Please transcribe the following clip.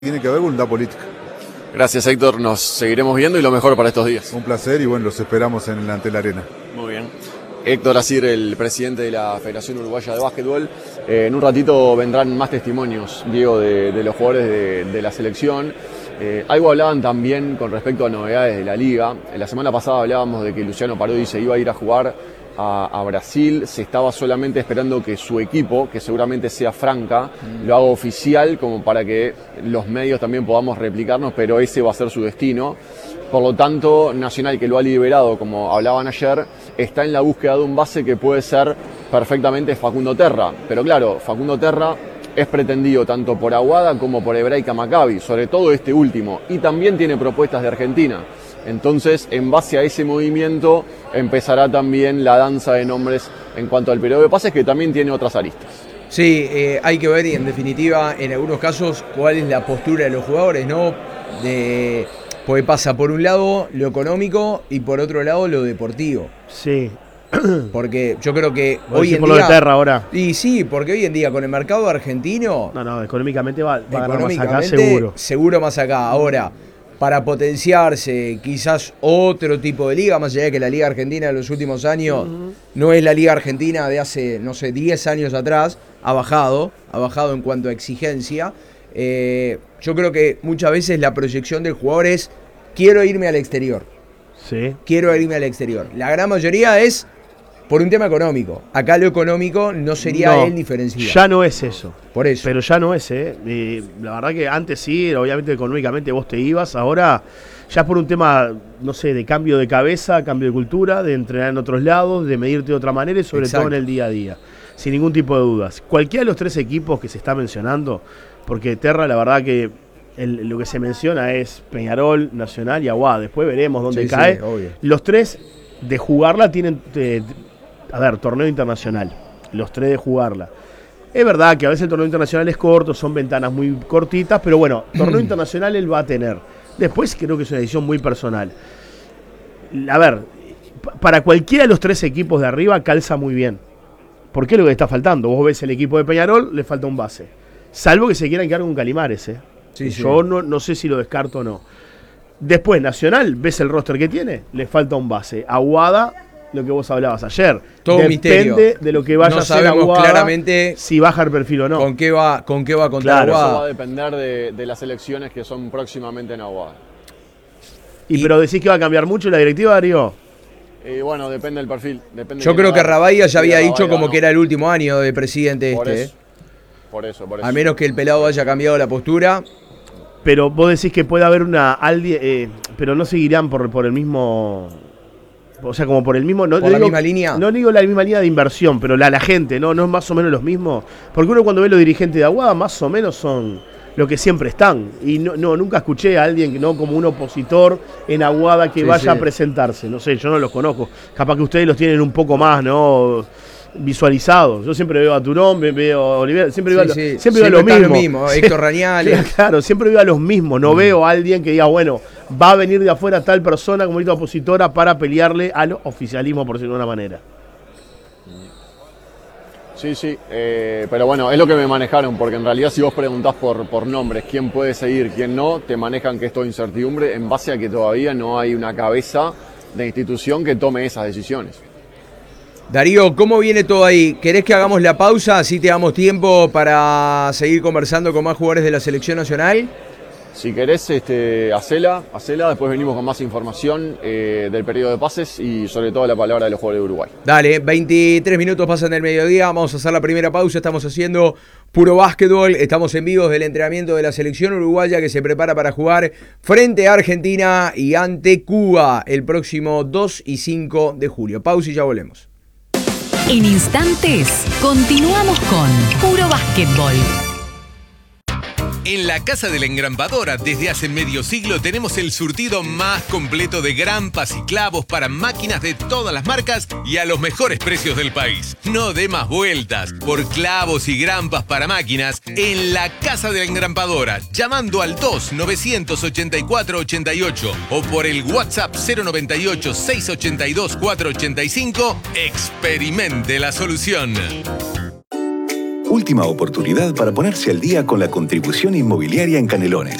Tiene que haber voluntad política. Gracias, Héctor, nos seguiremos viendo y lo mejor para estos días. Un placer y bueno, los esperamos ante la arena. Muy bien. Héctor Asir, el presidente de la Federación Uruguaya de Básquetbol. En un ratito vendrán más testimonios, Diego, de los jugadores de la selección. Algo hablaban también con respecto a novedades de la liga. La semana pasada hablábamos de que Luciano Parodi se iba a ir a jugar a Brasil. Se estaba solamente esperando que su equipo, que seguramente sea Franca, lo haga oficial como para que los medios también podamos replicarnos, pero ese va a ser su destino. Por lo tanto, Nacional, que lo ha liberado, como hablaban ayer, está en la búsqueda de un base que puede ser perfectamente Facundo Terra. Pero claro, Facundo Terra es pretendido tanto por Aguada como por Hebraica Maccabi, sobre todo este último, y también tiene propuestas de Argentina. Entonces, en base a ese movimiento, empezará también la danza de nombres en cuanto al periodo de pases, que también tiene otras aristas. Sí, hay que ver, y en definitiva, en algunos casos, cuál es la postura de los jugadores, ¿no? Porque pasa por un lado lo económico y por otro lado lo deportivo. Sí. Porque yo creo que hoy en día... lo de Terra ahora. Y sí, porque hoy en día con el mercado argentino... No, económicamente va a ganar más acá, seguro. Seguro más acá. Ahora, para potenciarse quizás otro tipo de liga, más allá de que la liga argentina de los últimos años no es la liga argentina de hace, no sé, 10 años atrás, ha bajado en cuanto a exigencia. Yo creo que muchas veces la proyección del jugador es quiero irme al exterior. Sí. Quiero irme al exterior. La gran mayoría es por un tema económico. Acá lo económico no sería el diferencial. Ya no es eso. Por eso. Pero ya no es, la verdad que antes sí, obviamente económicamente vos te ibas, ahora ya por un tema, no sé, de cambio de cabeza, cambio de cultura, de entrenar en otros lados, de medirte de otra manera y sobre todo en el día a día. Sin ningún tipo de dudas. Cualquiera de los tres equipos que se está mencionando, porque Terra la verdad que lo que se menciona es Peñarol, Nacional y Aguada. Después veremos dónde cae. Sí, los tres de jugarla tienen, torneo internacional. Los tres de jugarla. Es verdad que a veces el torneo internacional es corto, son ventanas muy cortitas, pero bueno, torneo internacional él va a tener. Después creo que es una decisión muy personal. A ver, para cualquiera de los tres equipos de arriba calza muy bien. ¿Por qué es lo que le está faltando? Vos ves el equipo de Peñarol, le falta un base. Salvo que se quieran quedar con Calimares, Sí. Yo no sé si lo descarto o no. Después, Nacional, ves el roster que tiene, le falta un base. Aguada, lo que vos hablabas ayer. Todo misterio. Depende de lo que vaya a hacer Aguada, claramente si baja el perfil o no. ¿Con qué va contra claro, Aguada? Eso va a depender de las elecciones que son próximamente en Aguada. Pero decís que va a cambiar mucho la directiva, Darío. Bueno, depende del perfil. Yo creo que Rabaiya ya había dicho como que era el último año de presidente Por eso. A menos que el pelado haya cambiado la postura. Pero vos decís que puede haber pero no seguirán por el mismo, o sea, como por el mismo, ¿Por la misma línea? No digo la misma línea de inversión, pero la gente, no es más o menos los mismos, porque uno cuando ve los dirigentes de Aguada más o menos son lo que siempre están, y nunca escuché a alguien como un opositor en Aguada que vaya a presentarse, no sé, yo no los conozco, capaz que ustedes los tienen un poco más, visualizados. Yo siempre veo a Turón, veo a Oliver, siempre veo a los mismos. Héctor Rañales. Claro, siempre veo a los mismos. No veo a alguien que diga, bueno, va a venir de afuera tal persona como lista opositora para pelearle al oficialismo, por decirlo de una manera. Sí, pero bueno, es lo que me manejaron, porque en realidad si vos preguntás por nombres, quién puede seguir, quién no, te manejan que esto es incertidumbre en base a que todavía no hay una cabeza de institución que tome esas decisiones. Darío, ¿cómo viene todo ahí? ¿Querés que hagamos la pausa? Así te damos tiempo para seguir conversando con más jugadores de la selección nacional. Si querés, hacela, después venimos con más información del periodo de pases y sobre todo la palabra de los jugadores de Uruguay. Dale, 23 minutos pasan del mediodía, vamos a hacer la primera pausa, estamos haciendo puro básquetbol, estamos en vivo del entrenamiento de la selección uruguaya que se prepara para jugar frente a Argentina y ante Cuba el próximo 2 y 5 de julio. Pausa y ya volvemos. En instantes, continuamos con Puro Básquetbol. En la Casa de la Engrampadora, desde hace medio siglo, tenemos el surtido más completo de grampas y clavos para máquinas de todas las marcas y a los mejores precios del país. No dé más vueltas. Por clavos y grampas para máquinas, en la Casa de la Engrampadora, llamando al 2-984-88 o por el WhatsApp 098-682-485, experimente la solución. Última oportunidad para ponerse al día con la contribución inmobiliaria en Canelones.